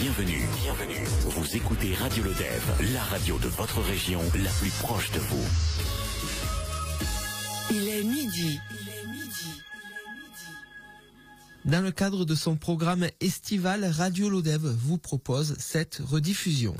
Bienvenue. Vous écoutez Radio Lodève, la radio de votre région, la plus proche de vous. Il est midi. Dans le cadre de son programme estival, Radio Lodève vous propose cette rediffusion.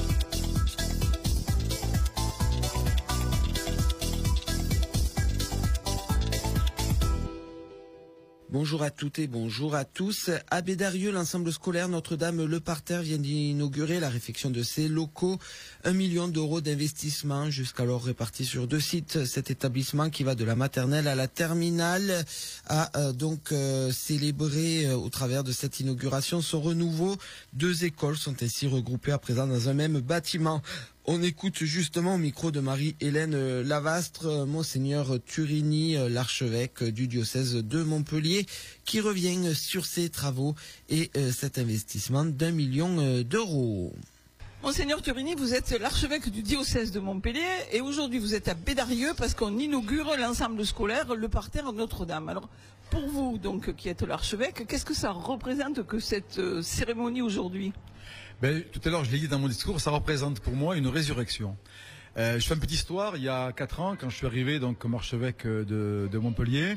Bonjour à toutes et bonjour à tous. À Bédarieux, l'ensemble scolaire Notre-Dame-Le Parterre vient d'inaugurer la réfection de ses locaux. 1 million d'euros d'investissement, jusqu'alors répartis sur 2 sites. Cet établissement qui va de la maternelle à la terminale a donc célébré au travers de cette inauguration son renouveau. 2 écoles sont ainsi regroupées à présent dans un même bâtiment. On écoute justement au micro de Marie-Hélène Lavastre, Monseigneur Turini, l'archevêque du diocèse de Montpellier, qui revient sur ses travaux et cet investissement d'1 million d'euros. Monseigneur Turini, vous êtes l'archevêque du diocèse de Montpellier et aujourd'hui vous êtes à Bédarieux parce qu'on inaugure l'ensemble scolaire Le Parterre Notre-Dame. Alors pour vous donc qui êtes l'archevêque, qu'est-ce que ça représente que cette cérémonie aujourd'hui ? Tout à l'heure je l'ai dit dans mon discours, ça représente pour moi une résurrection. Je fais une petite histoire, il y a 4 ans quand je suis arrivé donc comme archevêque de Montpellier,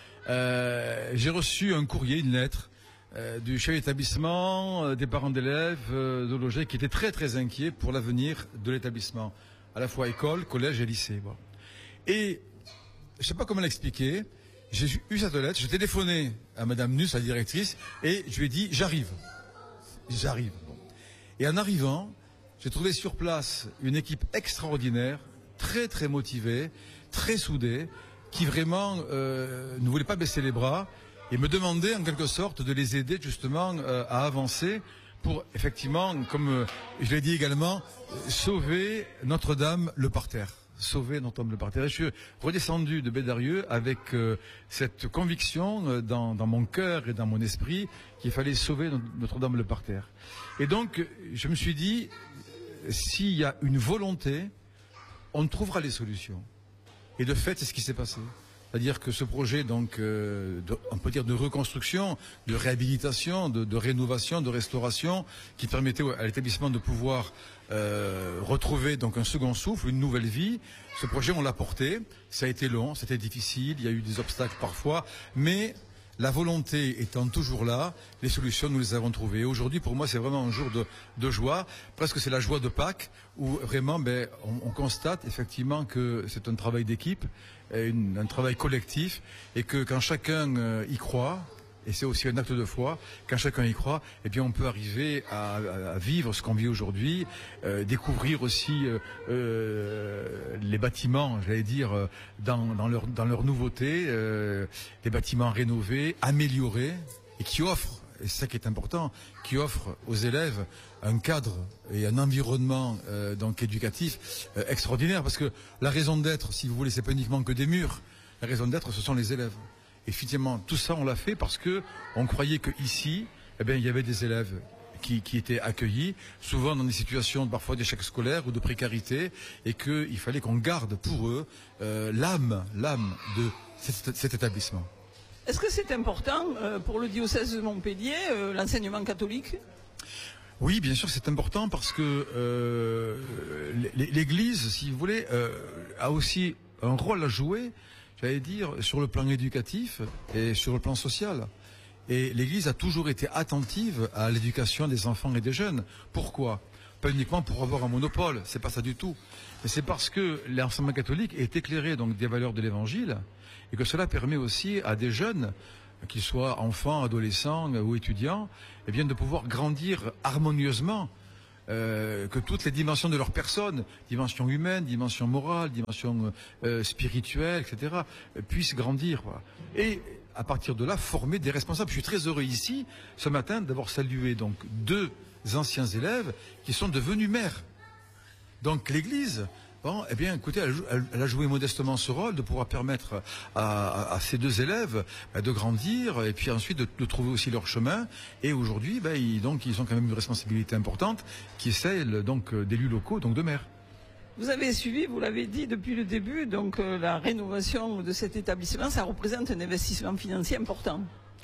j'ai reçu un courrier, une lettre du chef d'établissement, des parents d'élèves, de logés qui étaient très très inquiets pour l'avenir de l'établissement, à la fois école, collège et lycée. Bon. Et je sais pas comment l'expliquer, j'ai eu cette lettre, j'ai téléphoné à Madame Nus, la directrice, et je lui ai dit j'arrive. Bon. Et en arrivant, j'ai trouvé sur place une équipe extraordinaire, très très motivée, très soudée, qui vraiment ne voulait pas baisser les bras et me demandait en quelque sorte de les aider justement à avancer pour effectivement, comme je l'ai dit également, sauver Notre-Dame-Le Parterre. Sauver Notre-Dame-Le Parterre. Et je suis redescendu de Bédarieux avec cette conviction dans mon cœur et dans mon esprit qu'il fallait sauver Notre-Dame-Le Parterre. Et donc, je me suis dit, s'il y a une volonté, on trouvera les solutions. Et de fait, c'est ce qui s'est passé. C'est-à-dire que ce projet, donc, on peut dire de reconstruction, de réhabilitation, de rénovation, de restauration, qui permettait à l'établissement de pouvoir retrouver donc un second souffle, une nouvelle vie. Ce projet, on l'a porté. Ça a été long, c'était difficile, il y a eu des obstacles parfois, mais la volonté étant toujours là, les solutions, nous les avons trouvées. Et aujourd'hui, pour moi, c'est vraiment un jour de joie. Presque c'est la joie de Pâques, où vraiment, on constate effectivement que c'est un travail d'équipe, un travail collectif, et que quand chacun y croit, et c'est aussi un acte de foi, quand chacun y croit, eh bien, on peut arriver à vivre ce qu'on vit aujourd'hui, découvrir aussi les bâtiments, j'allais dire, dans leur nouveauté, des bâtiments rénovés, améliorés, et qui offrent, et c'est ça qui est important, qui offrent aux élèves un cadre et un environnement donc éducatif extraordinaire, parce que la raison d'être, si vous voulez, c'est pas uniquement que des murs. La raison d'être, ce sont les élèves. Et finalement, tout ça, on l'a fait parce que on croyait que ici, il y avait des élèves qui étaient accueillis, souvent dans des situations parfois d'échec scolaire ou de précarité, et qu'il fallait qu'on garde pour eux l'âme de cet établissement. Est-ce que c'est important pour le diocèse de Montpellier, l'enseignement catholique ? Oui, bien sûr, c'est important parce que l'Église, si vous voulez, a aussi un rôle à jouer, j'allais dire, sur le plan éducatif et sur le plan social. Et l'Église a toujours été attentive à l'éducation des enfants et des jeunes. Pourquoi ? Pas uniquement pour avoir un monopole, c'est pas ça du tout. Mais c'est parce que l'enseignement catholique est éclairé donc des valeurs de l'Évangile et que cela permet aussi à des jeunes, qu'ils soient enfants, adolescents ou étudiants, de pouvoir grandir harmonieusement. Que toutes les dimensions de leur personne, dimension humaine, dimension morale, dimension spirituelle, etc., puissent grandir. Quoi. Et à partir de là, former des responsables. Je suis très heureux ici, ce matin, d'avoir salué donc 2 anciens élèves qui sont devenus maires. Donc l'Église, écoutez, elle a joué modestement ce rôle de pouvoir permettre à ces 2 élèves de grandir et puis ensuite de trouver aussi leur chemin. Et aujourd'hui, ils ont quand même une responsabilité importante qui est celle donc d'élus locaux, donc de maires. Vous avez suivi, vous l'avez dit depuis le début, donc la rénovation de cet établissement, ça représente un investissement financier important.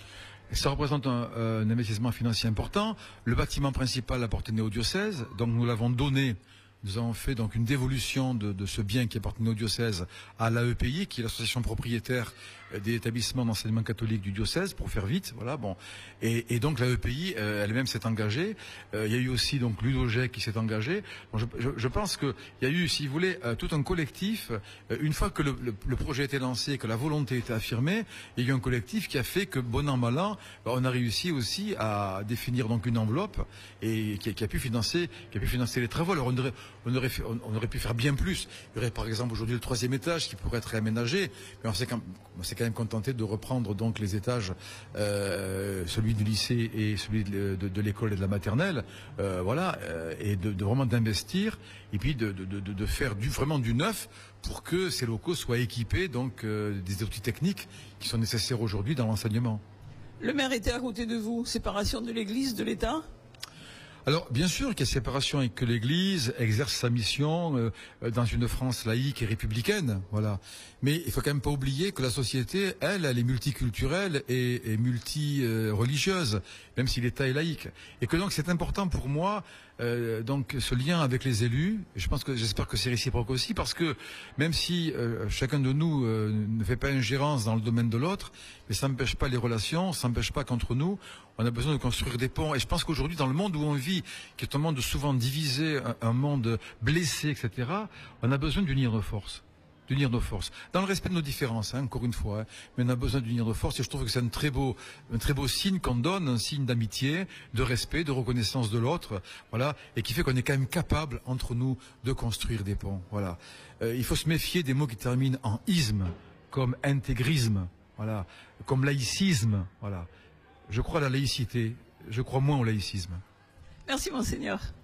Ça représente un investissement financier important. Le bâtiment principal appartenait au diocèse, donc nous l'avons donné. Nous avons fait donc une dévolution de ce bien qui appartenait au diocèse à l'AEPI, qui est l'association propriétaire des établissements d'enseignement catholique du diocèse, pour faire vite, voilà, bon. Et donc l'AEPI elle-même s'est engagée. Il y a eu aussi donc l'UDOGEC qui s'est engagé. Bon, je pense qu'il y a eu, si vous voulez, tout un collectif. Une fois que le projet a été lancé, que la volonté a été affirmée, il y a eu un collectif qui a fait que, bon an, mal an, on a réussi aussi à définir donc une enveloppe et qui a pu financer les travaux. Alors on aurait pu faire bien plus. Il y aurait par exemple aujourd'hui le 3e étage qui pourrait être réaménagé, mais on s'est quand même contenté de reprendre donc les étages, celui du lycée et celui de l'école et de la maternelle, voilà, et de vraiment d'investir et puis de faire vraiment du neuf pour que ces locaux soient équipés donc des outils techniques qui sont nécessaires aujourd'hui dans l'enseignement. Le maire était à côté de vous, séparation de l'Église, de l'État? Alors, bien sûr qu'il y a séparation et que l'Église exerce sa mission dans une France laïque et républicaine, voilà. Mais il faut quand même pas oublier que la société, elle est multiculturelle et multi-religieuse, même si l'État est laïque. Et que donc c'est important pour moi, donc ce lien avec les élus. Et j'espère que c'est réciproque aussi, parce que même si chacun de nous ne fait pas ingérence dans le domaine de l'autre, mais ça n'empêche pas les relations, ça n'empêche pas qu'entre nous, on a besoin de construire des ponts. Et je pense qu'aujourd'hui, dans le monde où on vit, qui est un monde souvent divisé, un monde blessé, etc., on a besoin d'unir nos forces. D'unir nos forces. Dans le respect de nos différences, encore une fois, mais on a besoin d'unir nos forces, et je trouve que c'est un très beau signe qu'on donne, un signe d'amitié, de respect, de reconnaissance de l'autre, voilà, et qui fait qu'on est quand même capable, entre nous, de construire des ponts, voilà. Il faut se méfier des mots qui terminent en isme, comme intégrisme, voilà, comme laïcisme, voilà. Je crois à la laïcité, je crois moins au laïcisme. Merci, Monseigneur.